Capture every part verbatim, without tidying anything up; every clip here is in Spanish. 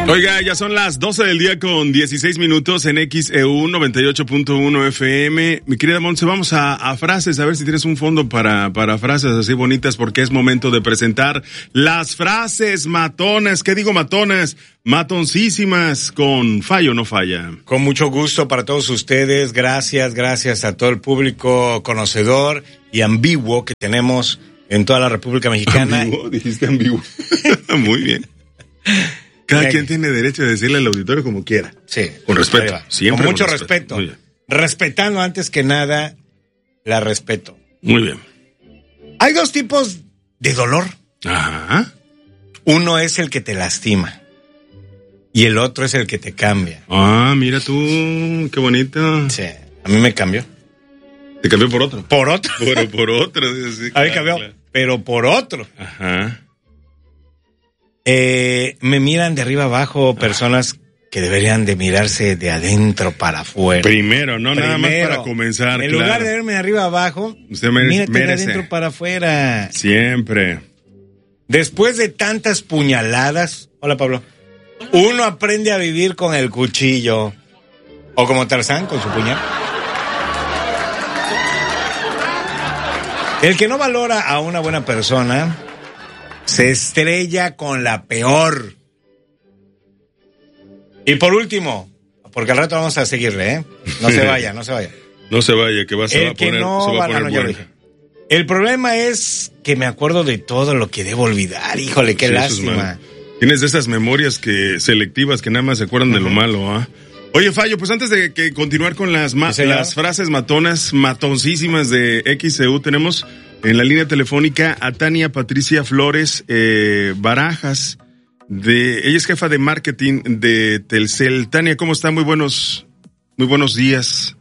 Oiga, ya son las doce del día con dieciséis minutos en X E U noventa y ocho punto uno F M. Mi querida Montse, vamos a, a frases, a ver si tienes un fondo para, para frases así bonitas, porque es momento de presentar las frases matonas. ¿Qué digo matonas? Matoncísimas, con Falla o No Falla. Con mucho gusto para todos ustedes. Gracias, gracias a todo el público conocedor y ambiguo que tenemos en toda la República Mexicana. Ambiguo, dijiste ambiguo. Muy bien. Cada quien tiene derecho a decirle al auditorio como quiera. Sí. Con respeto. Siempre con mucho con respeto. respeto. Respetando antes que nada, la respeto. Muy bien. Hay dos tipos de dolor. Ajá. Uno es el que te lastima y el otro es el que te cambia. Ah, mira tú, qué bonito. Sí, a mí me cambió. ¿Te cambió por otro? Por otro. Pero por otro. Sí, a mí claro, cambió, claro. Pero por otro. Ajá. Eh, me miran de arriba abajo personas que deberían de mirarse de adentro para afuera. Primero, no Primero, nada más para comenzar. En claro. lugar de verme de arriba abajo, usted merece, mírate merece. de adentro para afuera. Siempre. Después de tantas puñaladas, hola Pablo, uno aprende a vivir con el cuchillo. O como Tarzán con su puñal. El que no valora a una buena persona se estrella con la peor. Y por último, porque al rato vamos a seguirle, ¿eh? No se vaya, no se vaya. No se vaya, que va, se el va a poner, que no se va a poner no, bueno. El problema es que me acuerdo de todo lo que debo olvidar. Híjole, qué sí, lástima. Tienes de esas memorias que selectivas que nada más se acuerdan uh-huh. de lo malo, ¿ah? ¿eh? Oye, Fallo, pues antes de que continuar con las, ma- las frases matonas, matoncísimas de X E U, tenemos en la línea telefónica a Tania Patricia Flores eh, Barajas. De, ella es jefa de marketing de Telcel. Tania, ¿cómo está? Muy buenos, muy buenos días.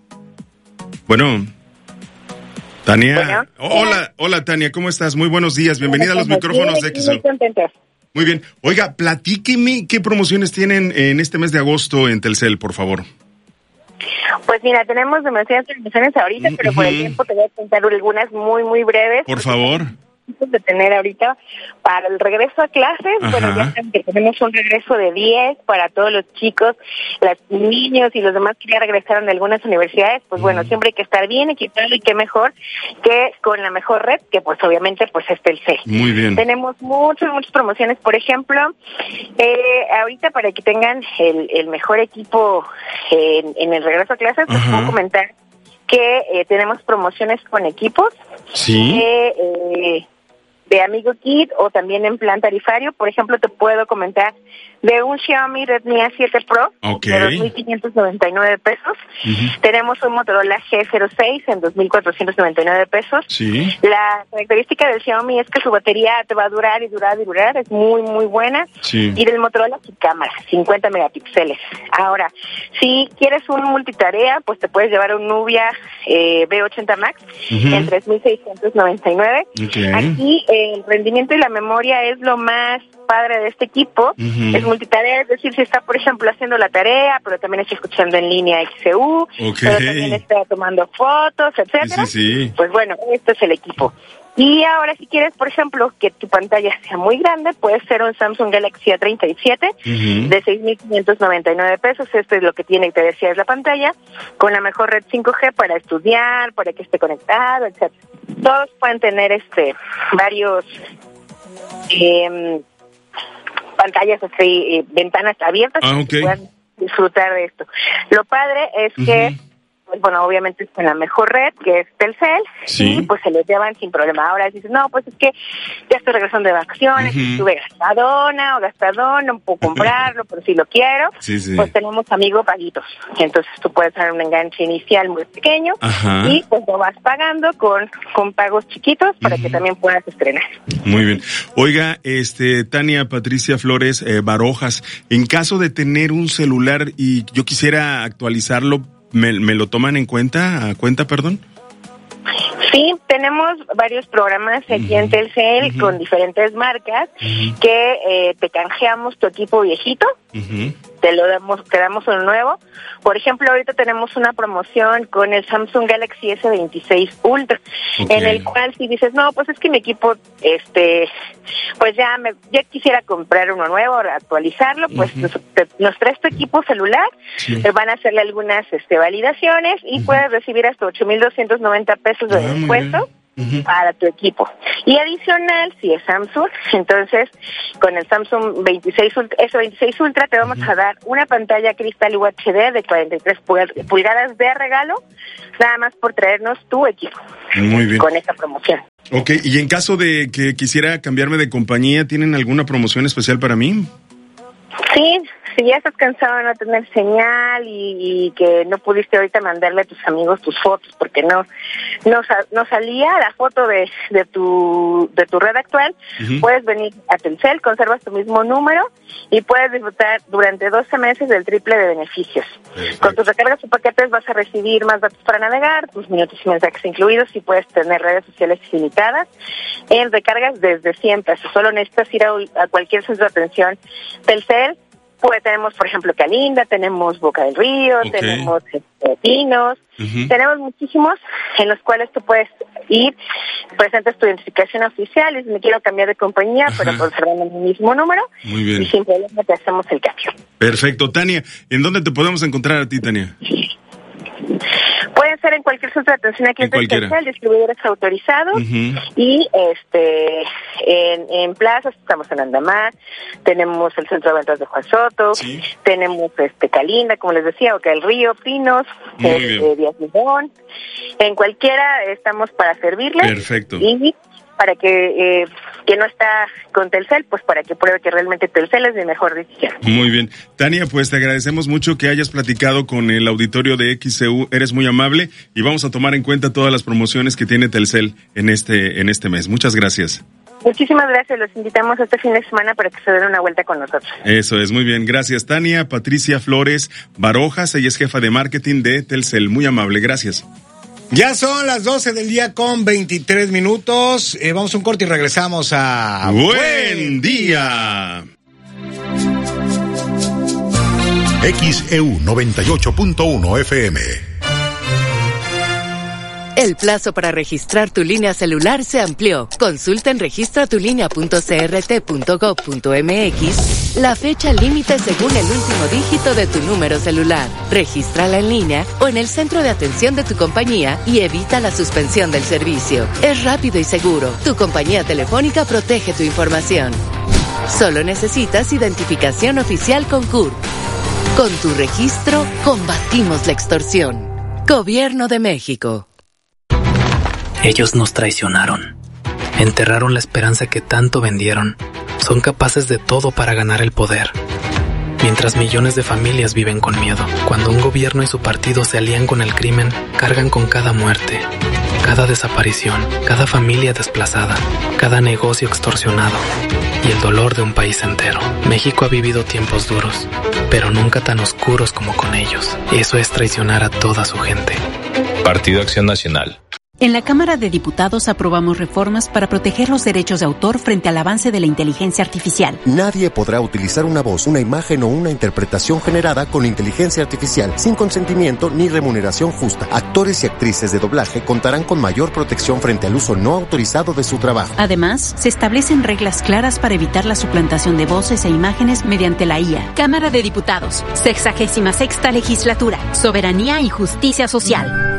Bueno, Tania. Bueno. Hola, hola Tania, ¿cómo estás? Muy buenos días. Bienvenida a los micrófonos de X E U. Muy contenta. Muy bien. Oiga, platíqueme qué promociones tienen en este mes de agosto en Telcel, por favor. Pues mira, tenemos demasiadas promociones ahorita, uh-huh. pero por el tiempo te voy a contar algunas muy, muy breves. Por favor. De tener ahorita para el regreso a clases. Ajá. Bueno, ya saben que tenemos un regreso de diez para todos los chicos, los niños y los demás que ya regresaron de algunas universidades. Pues uh-huh. bueno, siempre hay que estar bien equipado y qué mejor que con la mejor red, que pues obviamente pues es Telcel. Muy bien. Tenemos muchas, muchas promociones. Por ejemplo, eh, ahorita para que tengan el, el mejor equipo en, en el regreso a clases, les puedo comentar que eh, tenemos promociones con equipos. Sí. Que, eh, de Amigo Kit o también en plan tarifario. Por ejemplo, te puedo comentar de un Xiaomi Redmi A siete Pro okay. de dos mil quinientos noventa y nueve pesos. Uh-huh. Tenemos un Motorola G cero seis en dos mil cuatrocientos noventa y nueve pesos. Sí. La característica del Xiaomi es que su batería te va a durar y durar y durar. Es muy, muy buena. Sí. Y del Motorola, su cámara, cincuenta megapíxeles. Ahora, si quieres un multitarea, pues te puedes llevar un Nubia eh, B ochenta Max uh-huh. en tres mil seiscientos noventa y nueve. Okay. Aquí el rendimiento y la memoria es lo más padre de este equipo. Uh-huh. Es multitarea, es decir, si está, por ejemplo, haciendo la tarea, pero también está escuchando en línea X E U, okay. pero también está tomando fotos, etcétera. Sí, sí, sí. Pues bueno, este es el equipo. Y ahora, si quieres, por ejemplo, que tu pantalla sea muy grande, puede ser un Samsung Galaxy A treinta y siete uh-huh. de seis mil quinientos noventa y nueve pesos. Esto es lo que tiene, te decía, es la pantalla, con la mejor red cinco G para estudiar, para que esté conectado, etcétera. Todos pueden tener este varios eh, pantallas, así, eh, ventanas abiertas ah, para okay. que puedan disfrutar de esto. Lo padre es uh-huh. que pues bueno, obviamente es con la mejor red, que es Telcel, sí. y pues se lo llevan sin problema. Ahora dices, no, pues es que ya estoy regresando de vacaciones, uh-huh. estuve gastadona o gastadona, no puedo comprarlo, pero si lo quiero, sí, sí. pues tenemos Amigo Paguitos. Entonces tú puedes dar un enganche inicial muy pequeño, ajá. y pues lo vas pagando con, con pagos chiquitos para uh-huh. que también puedas estrenar. Muy bien. Oiga, este Tania Patricia Flores eh, Barojas, en caso de tener un celular y yo quisiera actualizarlo, ¿Me, ¿Me lo toman en cuenta? ¿A cuenta, perdón? Sí, tenemos varios programas aquí uh-huh. en Telcel uh-huh. con diferentes marcas uh-huh. que eh, te canjeamos tu equipo viejito uh-huh. te lo damos, te damos uno nuevo. Por ejemplo, ahorita tenemos una promoción con el Samsung Galaxy S veintiséis Ultra, okay. en el cual si dices, no, pues es que mi equipo, este, pues ya me, ya quisiera comprar uno nuevo, actualizarlo, pues uh-huh. nos, te, nos traes tu equipo celular, sí. te van a hacerle algunas este, validaciones y uh-huh. puedes recibir hasta ocho mil doscientos noventa pesos de ah, descuento. Uh-huh. Para tu equipo. Y adicional, si es Samsung, entonces con el Samsung veintiséis S veintiséis Ultra te vamos uh-huh. a dar una pantalla Cristal U H D de cuarenta y tres pulgadas de regalo, nada más por traernos tu equipo. Muy bien. Con esta promoción. Ok, y en caso de que quisiera cambiarme de compañía, ¿tienen alguna promoción especial para mí? Sí, si ya estás cansado de no tener señal y, y que no pudiste ahorita mandarle a tus amigos tus fotos porque no no, no salía la foto de, de tu de tu red actual, uh-huh. puedes venir a Telcel, conservas tu mismo número y puedes disfrutar durante doce meses del triple de beneficios. Perfecto. Con tus recargas o paquetes vas a recibir más datos para navegar, tus minutos y mensajes incluidos y puedes tener redes sociales ilimitadas en recargas desde cien pesos. Solo necesitas ir a, a cualquier centro de atención Telcel. Pues tenemos, por ejemplo, Calinda, tenemos Boca del Río, okay. tenemos este, Pinos, uh-huh. tenemos muchísimos en los cuales tú puedes ir, presentas tu identificación oficial y si me quiero cambiar de compañía, Ajá. pero conservando mi mismo número, Muy bien. y sin problema te hacemos el cambio. Perfecto. Tania, ¿en dónde te podemos encontrar a ti, Tania? Pueden ser en cualquier centro de atención aquí en Telcel, distribuidores autorizados, uh-huh. y este en, en plazas estamos en Andamar, tenemos el centro de ventas de Juan Soto, ¿Sí? tenemos este Calinda, como les decía, Boca del Río, Pinos, este, Díaz Lidón, en cualquiera estamos para servirles. Perfecto. Y para que eh, que no está con Telcel, pues para que pruebe que realmente Telcel es mi mejor decisión. Muy bien. Tania, pues te agradecemos mucho que hayas platicado con el auditorio de X C U, eres muy amable y vamos a tomar en cuenta todas las promociones que tiene Telcel en este en este mes. Muchas gracias. Muchísimas gracias, los invitamos este fin de semana para que se den una vuelta con nosotros. Eso es, muy bien, gracias. Tania Patricia Flores Barojas, ella es jefa de marketing de Telcel, muy amable, gracias. Ya son las doce del día con veintitrés minutos. Eh, vamos a un corte y regresamos a... ¡Buen día! X E U noventa y ocho punto uno F M. El plazo para registrar tu línea celular se amplió. Consulta en registra tu línea punto c r t punto gov punto m x la fecha límite según el último dígito de tu número celular. Regístrala en línea o en el centro de atención de tu compañía y evita la suspensión del servicio. Es rápido y seguro. Tu compañía telefónica protege tu información. Solo necesitas identificación oficial con C U R. Con tu registro, combatimos la extorsión. Gobierno de México. Ellos nos traicionaron, enterraron la esperanza que tanto vendieron, son capaces de todo para ganar el poder. Mientras millones de familias viven con miedo, cuando un gobierno y su partido se alían con el crimen, cargan con cada muerte, cada desaparición, cada familia desplazada, cada negocio extorsionado y el dolor de un país entero. México ha vivido tiempos duros, pero nunca tan oscuros como con ellos. Eso es traicionar a toda su gente. Partido Acción Nacional. En la Cámara de Diputados aprobamos reformas para proteger los derechos de autor frente al avance de la inteligencia artificial. Nadie podrá utilizar una voz, una imagen o una interpretación generada con inteligencia artificial sin consentimiento ni remuneración justa. Actores y actrices de doblaje contarán con mayor protección frente al uso no autorizado de su trabajo. Además, se establecen reglas claras para evitar la suplantación de voces e imágenes mediante la I A. Cámara de Diputados, sexagésima sexta legislatura, soberanía y justicia social.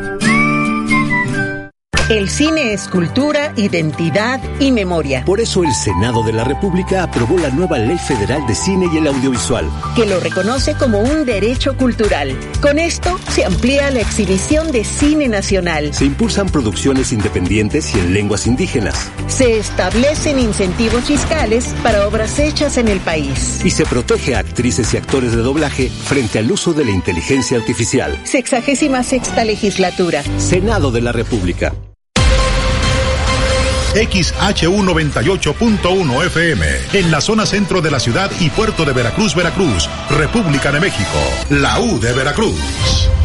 El cine es cultura, identidad y memoria. Por eso el Senado de la República aprobó la nueva Ley Federal de Cine y el Audiovisual, que lo reconoce como un derecho cultural. Con esto se amplía la exhibición de cine nacional. Se impulsan producciones independientes y en lenguas indígenas. Se establecen incentivos fiscales para obras hechas en el país. Y se protege a actrices y actores de doblaje frente al uso de la inteligencia artificial. Sexagésima sexta legislatura. Senado de la República. X H U noventa y ocho punto uno F M, en la zona centro de la ciudad y puerto de Veracruz, Veracruz, República de México, la U de Veracruz.